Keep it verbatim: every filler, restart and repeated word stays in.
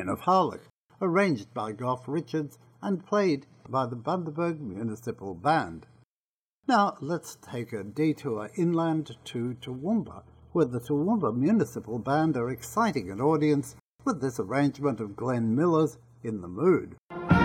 Joan of Harlech, arranged by Gough Richards and played by the Bundaberg Municipal Band. Now let's take a detour inland to Toowoomba, where the Toowoomba Municipal Band are exciting an audience with this arrangement of Glenn Miller's In the Mood.